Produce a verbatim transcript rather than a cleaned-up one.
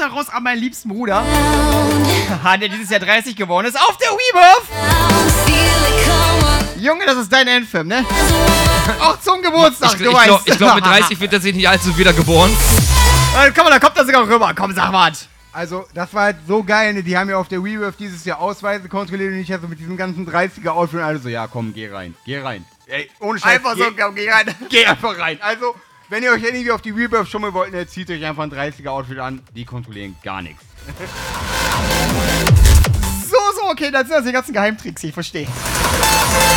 Grüße raus an meinen liebsten Bruder. Haha, der dieses Jahr dreißig geworden ist. Auf der Rebirth! Junge, das ist dein Endfilm, ne? Auch zum Geburtstag, Ich, du ich, ich weißt. glaube, glaub, mit dreißig wird er sich nicht allzu wieder geboren. Äh, Komm mal, da kommt er sogar rüber. Komm, sag mal. Also, das war halt so geil, ne? Die haben ja auf der Rebirth dieses Jahr Ausweise kontrolliert und ich also mit diesem ganzen dreißiger-Outfit und alle so, ja komm, geh rein, geh rein. Ey, ohne Scheiß, Einfach so, geh, komm, geh rein. geh einfach rein. Also, wenn ihr euch irgendwie auf die Rebirth schummeln wollt, ne, zieht euch einfach ein dreißiger-Outfit an, die kontrollieren gar nichts. So, so, okay, das sind das die ganzen Geheimtricks, ich verstehe.